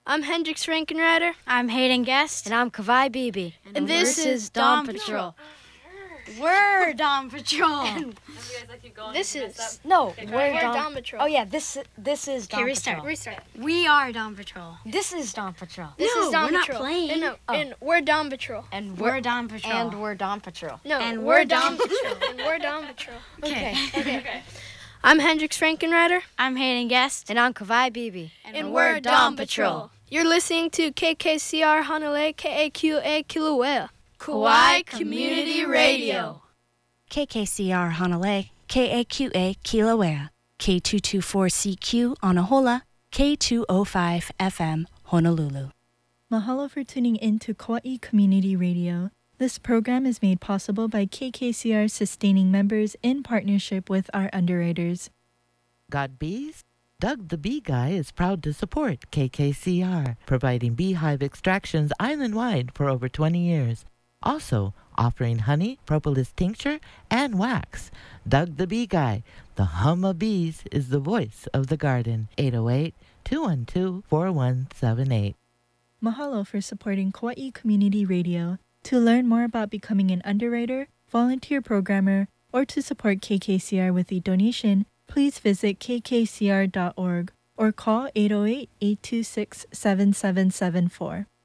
I'm Hendrix Frankenreiter. I'm Hayden Guest. And I'm Kavai Bibi. And this is Dawn Patrol. We're Dawn Patrol. We're Dawn Patrol. Oh yeah, this is Dawn Patrol. Restart. We are Dawn Patrol. This is Dawn Patrol. This is Dawn we're not Patrol. playing. And we're Dawn Patrol. And We're Dawn Patrol. And we're Dawn Patrol. No, And we're we're Dawn Dawn Patrol. And we're Dawn Patrol. Okay. I'm Hendrix Frankenreiter. I'm Hayden Guest. And I'm Kavai Bibi. And we're Dawn Patrol. You're listening to KKCR Honolulu, KAQA Kilauea. Kauai Community Radio. KKCR Honolulu, KAQA Kilauea, K224CQ Anahola, K205 FM Honolulu. Mahalo for tuning in to Kauai Community Radio. This program is made possible by KKCR sustaining members in partnership with our underwriters. Got bees? Doug the Bee Guy is proud to support KKCR, providing beehive extractions island-wide for over 20 years. Also, offering honey, propolis tincture, and wax. Doug the Bee Guy, the hum of bees, is the voice of the garden. 808-212-4178. Mahalo for supporting Kauai Community Radio. To learn more about becoming an underwriter, volunteer programmer, or to support KKCR with a donation, please visit kkcr.org or call 808-826-7774.